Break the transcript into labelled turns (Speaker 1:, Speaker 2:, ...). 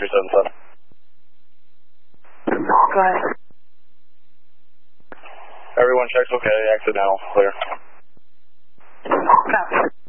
Speaker 1: 377.
Speaker 2: Go ahead.
Speaker 1: Everyone checks okay, exit now, clear.
Speaker 2: Copy.